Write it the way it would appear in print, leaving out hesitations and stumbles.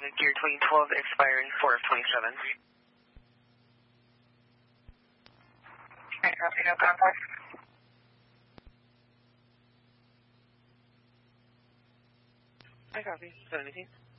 Gear 2012 expiring 4 of 27. Okay, copy, no contact. I copy. 17.